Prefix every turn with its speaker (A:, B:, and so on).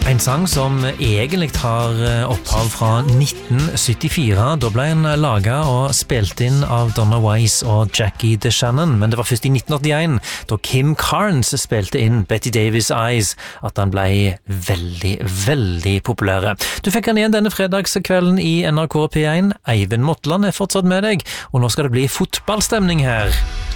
A: En sang som egentlig har opphav fra 1974. Da ble den laget og spilt inn av Donna Wise og Jackie DeShannon, men det var først i 1981, da Kim Carnes spilte inn Betty Davis' Eyes, at den ble veldig, veldig populære. Du fikk den igjen denne fredagskvelden i NRK P1. Eivind Motland er fortsatt med deg, og nå skal det bli fotballstemning her.